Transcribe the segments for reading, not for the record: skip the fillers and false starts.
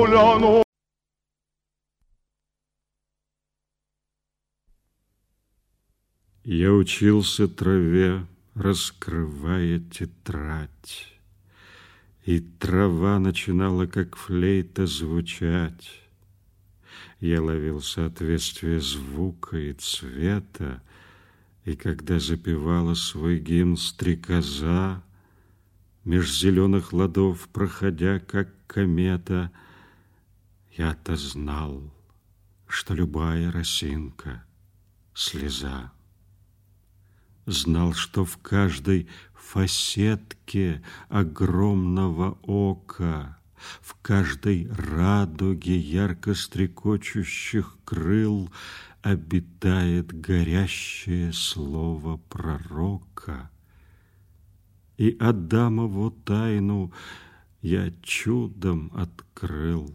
Я учился траве, раскрывая тетрадь, и трава начинала, как флейта, звучать. Я ловил соответствие звука и цвета, и когда запевала свой гимн стрекоза, меж зеленых ладов проходя, как комета, я-то знал, что любая росинка — слеза. Знал, что в каждой фасетке огромного ока, в каждой радуге ярко стрекочущих крыл обитает горящее слово пророка. И Адамову тайну я чудом открыл.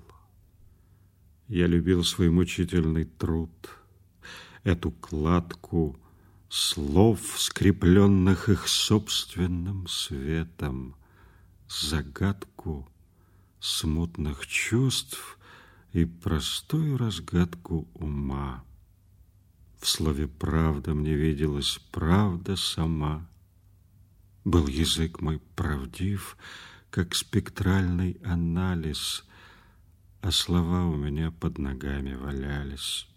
Я любил свой мучительный труд, эту кладку слов, скрепленных их собственным светом, загадку смутных чувств и простую разгадку ума. В слове «правда» мне виделась правда сама. Был язык мой правдив, как спектральный анализ, а слова у меня под ногами валялись.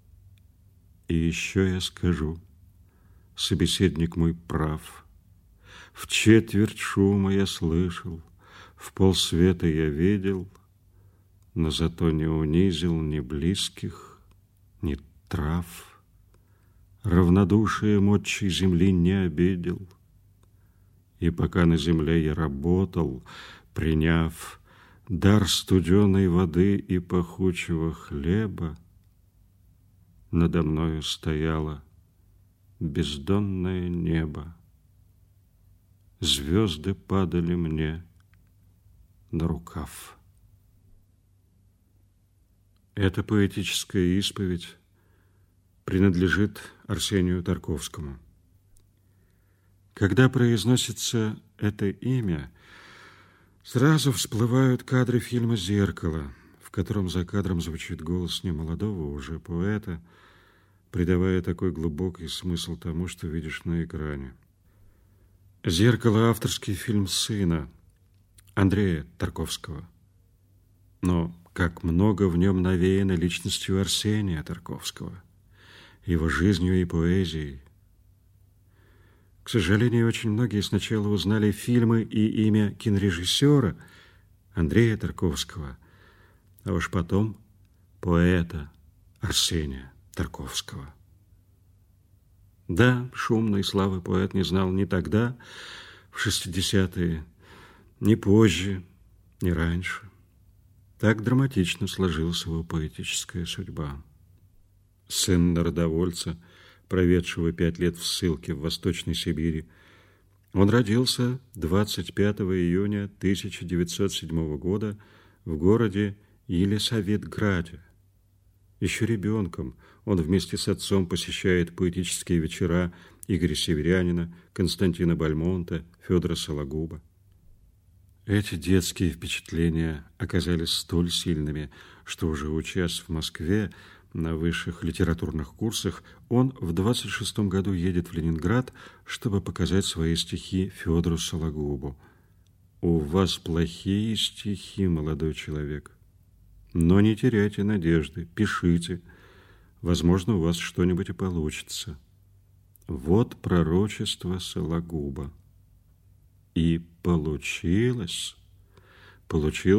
И еще я скажу, собеседник мой прав. В четверть шума я слышал, в полсвета я видел, но зато не унизил ни близких, ни трав. Равнодушием отчей земли не обидел. И пока на земле я работал, приняв дар студеной воды и пахучего хлеба, надо мною стояло бездонное небо. Звезды падали мне на рукав. Эта поэтическая исповедь принадлежит Арсению Тарковскому. Когда произносится это имя, сразу всплывают кадры фильма «Зеркало», в котором за кадром звучит голос немолодого уже поэта, придавая такой глубокий смысл тому, что видишь на экране. «Зеркало» — авторский фильм сына Андрея Тарковского. Но как много в нем навеяно личностью Арсения Тарковского, его жизнью и поэзией. К сожалению, очень многие сначала узнали фильмы и имя кинорежиссера Андрея Тарковского, а уж потом поэта Арсения Тарковского. Да, шумной славы поэт не знал ни тогда, в 60-е, ни позже, ни раньше. Так драматично сложилась его поэтическая судьба. Сын народовольца, проведшего 5 лет в ссылке в Восточной Сибири, он родился 25 июня 1907 года в городе Елисаветграде. Еще ребенком он вместе с отцом посещает поэтические вечера Игоря Северянина, Константина Бальмонта, Федора Сологуба. Эти детские впечатления оказались столь сильными, что уже учась в Москве на высших литературных курсах, он в 26-м году едет в Ленинград, чтобы показать свои стихи Федору Сологубу. «У вас плохие стихи, молодой человек, но не теряйте надежды, пишите, возможно, у вас что-нибудь и получится». Вот пророчество Сологуба. И получилось.